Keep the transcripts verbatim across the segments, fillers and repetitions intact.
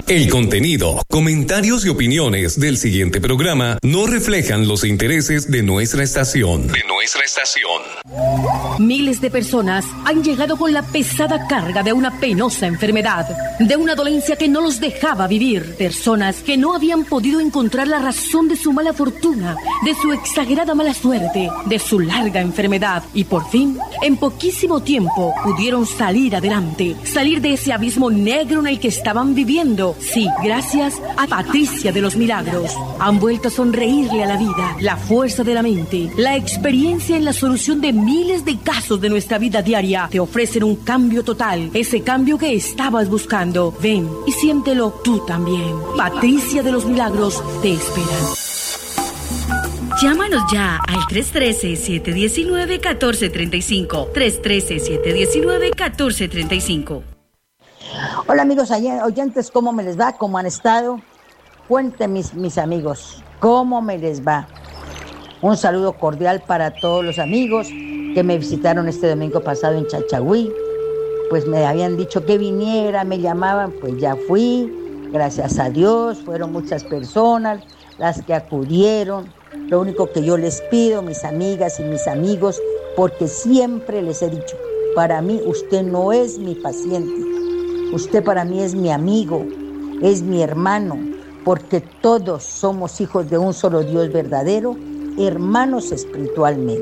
El contenido, comentarios y opiniones del siguiente programa no reflejan los intereses de nuestra estación. De nuestra estación. Miles de personas han llegado con la pesada carga de una penosa enfermedad, de una dolencia que no los dejaba vivir. Personas que no habían podido encontrar la razón de su mala fortuna, de su exagerada mala suerte, de su larga enfermedad. Y por fin, en poquísimo tiempo, pudieron salir adelante, salir de ese abismo negro en el que estaban viviendo. Sí, gracias a Patricia de los Milagros. Han vuelto a sonreírle a la vida, la fuerza de la mente, la experiencia en la solución de miles de casos de nuestra vida diaria. Te ofrecen un cambio total, ese cambio que estabas buscando. Ven y siéntelo tú también. Patricia de los Milagros te espera. Llámanos ya al tres uno tres, siete uno nueve, uno cuatro tres cinco. tres uno tres, siete uno nueve, uno cuatro tres cinco. Hola amigos oyentes, ¿cómo me les va? ¿Cómo han estado? Cuenten mis, mis amigos, ¿cómo me les va? Un saludo cordial para todos los amigos que me visitaron este domingo pasado en Chachagüí. Pues me habían dicho que viniera, me llamaban, pues ya fui. Gracias a Dios, fueron muchas personas las que acudieron. Lo único que yo les pido, mis amigas y mis amigos, porque siempre les he dicho, para mí usted no es mi paciente. Usted para mí es mi amigo, es mi hermano, porque todos somos hijos de un solo Dios verdadero, hermanos espiritualmente.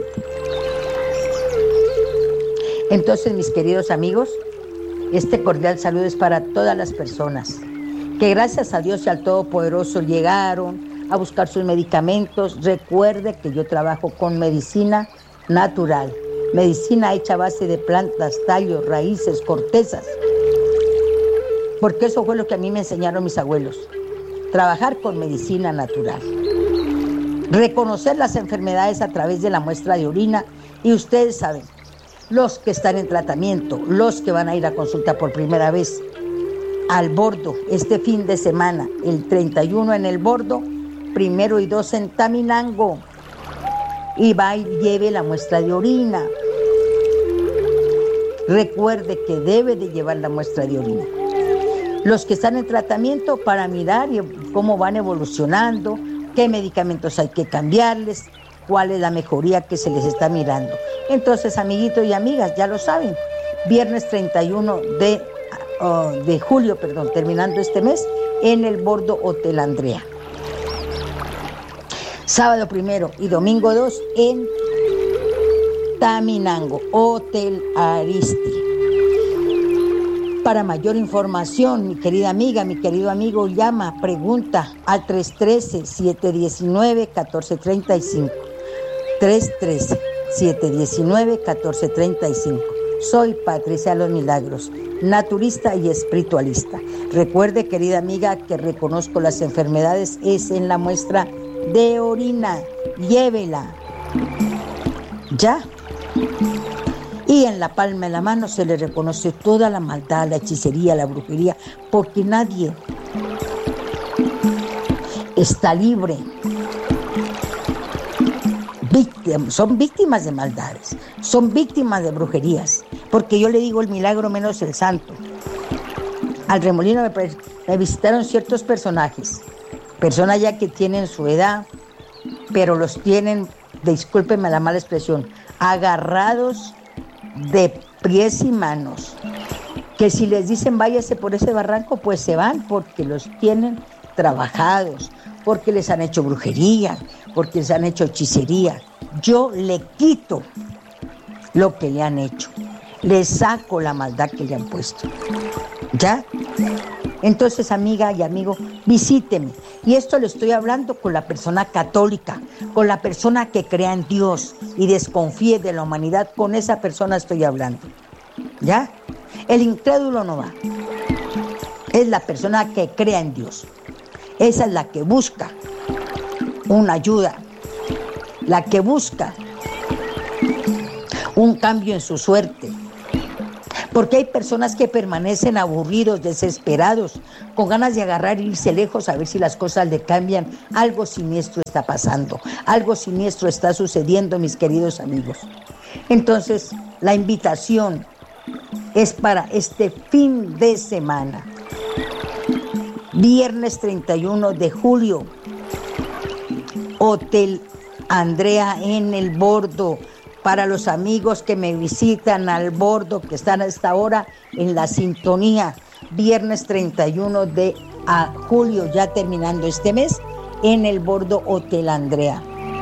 Entonces, mis queridos amigos, este cordial saludo es para todas las personas que gracias a Dios y al Todopoderoso llegaron a buscar sus medicamentos. Recuerde que yo trabajo con medicina natural, medicina hecha a base de plantas, tallos, raíces, cortezas. Porque eso fue lo que a mí me enseñaron mis abuelos, trabajar con medicina natural. Reconocer las enfermedades a través de la muestra de orina, y ustedes saben, los que están en tratamiento, los que van a ir a consulta por primera vez al Bordo este fin de semana, el treinta y uno en el Bordo, primero y dos en Taminango, y va y lleve la muestra de orina. Recuerde que debe de llevar la muestra de orina. Los que están en tratamiento, para mirar cómo van evolucionando, qué medicamentos hay que cambiarles, cuál es la mejoría que se les está mirando. Entonces, amiguitos y amigas, ya lo saben, viernes treinta y uno de, uh, de julio, perdón, terminando este mes, en el Bordo Hotel Andrea. Sábado primero y domingo dos en Taminango, Hotel Aristi. Para mayor información, mi querida amiga, mi querido amigo, llama, pregunta al tres uno tres, siete uno nueve, uno cuatro tres cinco. tres uno tres, siete uno nueve, uno cuatro tres cinco. Soy Patricia de los Milagros, naturista y espiritualista. Recuerde, querida amiga, que reconozco las enfermedades es en la muestra de orina. Llévela. Ya. Y en la palma de la mano se le reconoce toda la maldad, la hechicería, la brujería, porque nadie está libre. Víctimas, son víctimas de maldades, son víctimas de brujerías, porque yo le digo el milagro menos el santo. Al remolino me, me visitaron ciertos personajes, personas ya que tienen su edad, pero los tienen, discúlpenme la mala expresión, agarrados de pies y manos, que si les dicen váyase por ese barranco, pues se van, porque los tienen trabajados, porque les han hecho brujería, porque les han hecho hechicería. Yo le quito lo que le han hecho, le saco la maldad que le han puesto. ¿Ya? Entonces, amiga y amigo, visíteme. Y esto le estoy hablando con la persona católica, con la persona que crea en Dios y desconfíe de la humanidad. Con esa persona estoy hablando. ¿Ya? El incrédulo no va. Es la persona que crea en Dios. Esa es la que busca una ayuda, la que busca un cambio en su suerte. Porque hay personas que permanecen aburridos, desesperados, con ganas de agarrar e irse lejos a ver si las cosas le cambian. Algo siniestro está pasando, algo siniestro está sucediendo, mis queridos amigos. Entonces, la invitación es para este fin de semana. Viernes treinta y uno de julio, Hotel Andrea en El Bordo. Para los amigos que me visitan al Bordo, que están a esta hora en la sintonía, viernes treinta y uno de julio, ya terminando este mes, en El Bordo Hotel Andrea.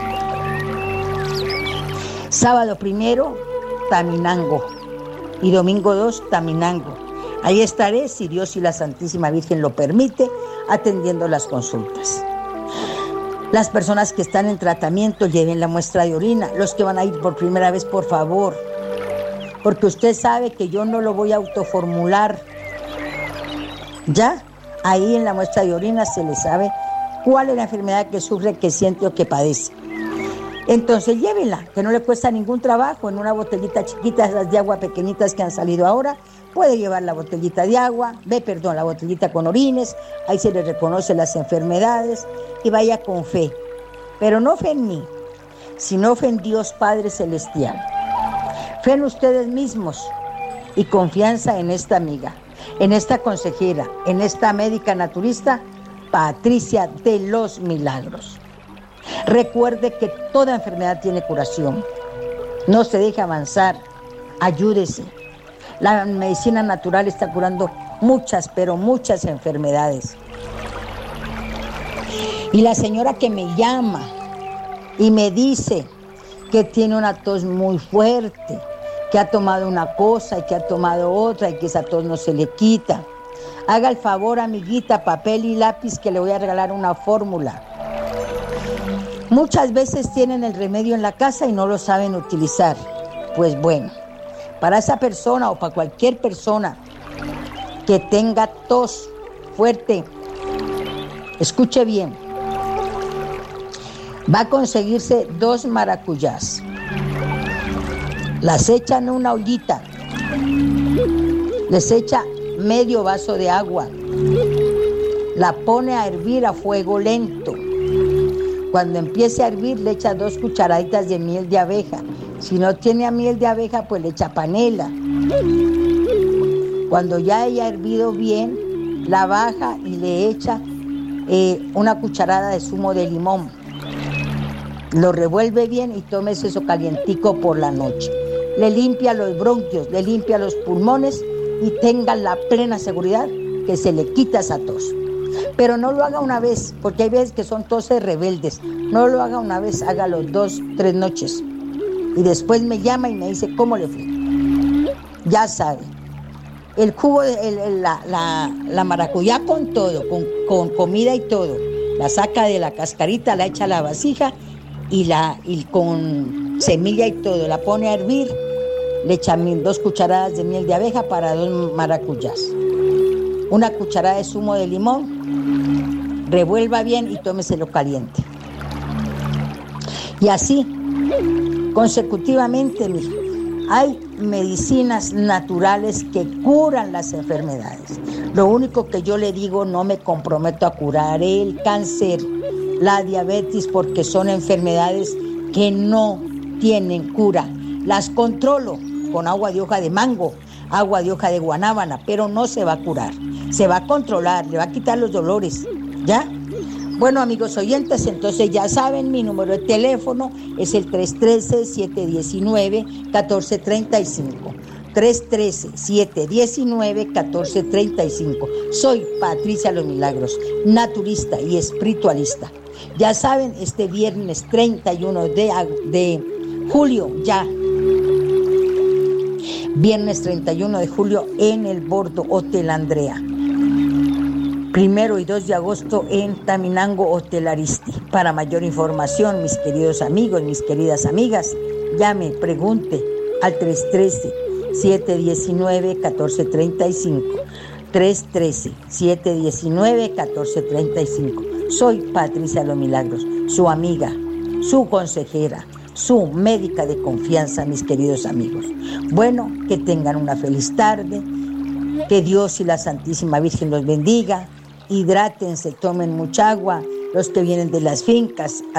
Sábado primero, Taminango, y domingo dos, Taminango. Ahí estaré, si Dios y la Santísima Virgen lo permite, atendiendo las consultas. Las personas que están en tratamiento lleven la muestra de orina. Los que van a ir por primera vez, por favor, porque usted sabe que yo no lo voy a autoformular. Ya, ahí en la muestra de orina se le sabe cuál es la enfermedad que sufre, que siente o que padece. Entonces llévenla, que no le cuesta ningún trabajo, en una botellita chiquita, esas de agua pequeñitas que han salido ahora. Puede llevar la botellita de agua, ve, perdón, la botellita con orines, ahí se le reconoce las enfermedades y vaya con fe. Pero no fe en mí, sino fe en Dios Padre Celestial. Fe en ustedes mismos y confianza en esta amiga, en esta consejera, en esta médica naturista, Patricia de los Milagros. Recuerde que toda enfermedad tiene curación. No se deje avanzar, ayúdese. La medicina natural está curando muchas, pero muchas enfermedades. Y la señora que me llama y me dice que tiene una tos muy fuerte, que ha tomado una cosa y que ha tomado otra y que esa tos no se le quita. Haga el favor, amiguita, papel y lápiz, que le voy a regalar una fórmula. Muchas veces tienen el remedio en la casa y no lo saben utilizar. Pues bueno, para esa persona o para cualquier persona que tenga tos fuerte, escuche bien, va a conseguirse dos maracuyás. Las echa en una ollita, les echa medio vaso de agua, la pone a hervir a fuego lento. Cuando empiece a hervir, le echa dos cucharaditas de miel de abeja. Si no tiene miel de abeja, pues le echa panela. Cuando ya haya hervido bien, la baja y le echa eh, una cucharada de zumo de limón. Lo revuelve bien y tómese eso calientico por la noche. Le limpia los bronquios, le limpia los pulmones y tenga la plena seguridad que se le quita esa tos. Pero no lo haga una vez, porque hay veces que son toses rebeldes. No lo haga una vez, hágalo dos, tres noches. Y después me llama y me dice cómo le fue. Ya sabe, el jugo, de, el, el, la, la, la maracuyá con todo, con, con comida y todo, la saca de la cascarita, la echa a la vasija y, la, y con semilla y todo, la pone a hervir, le echa mil, dos cucharadas de miel de abeja para dos maracuyás, una cucharada de zumo de limón, revuelva bien y tómeselo caliente. Y así, consecutivamente, mija, hay medicinas naturales que curan las enfermedades. Lo único que yo le digo, no me comprometo a curar el cáncer, la diabetes, porque son enfermedades que no tienen cura. Las controlo con agua de hoja de mango, agua de hoja de guanábana, pero no se va a curar. Se va a controlar, le va a quitar los dolores, ¿ya? Bueno, amigos oyentes, entonces ya saben, mi número de teléfono es el tres uno tres, siete uno nueve, uno cuatro tres cinco. tres uno tres, siete uno nueve, uno cuatro tres cinco. Soy Patricia Los Milagros, naturista y espiritualista. Ya saben, este viernes treinta y uno de julio, ya, viernes treinta y uno de julio en El Bordo Hotel Andrea. Primero y dos de agosto en Taminango Hotel Aristi. Para mayor información, mis queridos amigos, mis queridas amigas, llame, pregunte al tres uno tres, siete uno nueve, uno cuatro tres cinco. tres uno tres, siete uno nueve, uno cuatro tres cinco. Soy Patricia Los Milagros, su amiga, su consejera, su médica de confianza, mis queridos amigos. Bueno, que tengan una feliz tarde, que Dios y la Santísima Virgen los bendiga. Hidrátense, tomen mucha agua, los que vienen de las fincas.